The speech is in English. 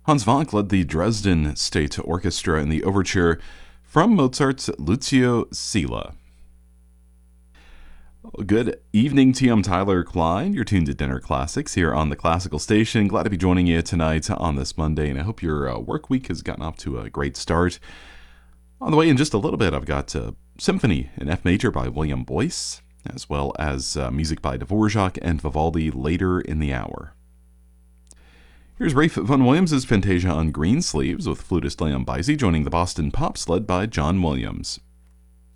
Hans Wank led the Dresden State Orchestra in the overture from Mozart's Lucio Silla. Good evening to you. I'm Tyler Klein. You're tuned to Dinner Classics here on the Classical Station. Glad to be joining you tonight on this Monday, and I hope your work week has gotten off to a great start. On the way in just a little bit, I've got Symphony in F Major by William Boyce, as well as music by Dvorak and Vivaldi later in the hour. Here's Ralph Vaughan Williams' Fantasia on Greensleeves with flutist Leon Baisi joining the Boston Pops led by John Williams.